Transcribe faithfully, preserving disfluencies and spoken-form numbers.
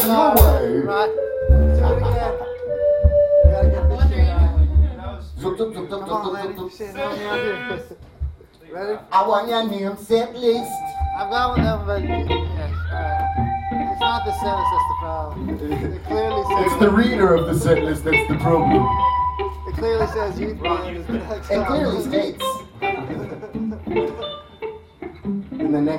No way. Right. Do it again. You gotta get this shit right. Zup, zup, zup, zup, Come on, zup, lady. zup, zup. Shit, help me out here. Ready? I want your name set list. I've got one of them, but yes, alright. It's not the set list that's the problem. It clearly says. It's the reader of the set list that's the problem. It clearly says youth band is the next It song. clearly states. In the next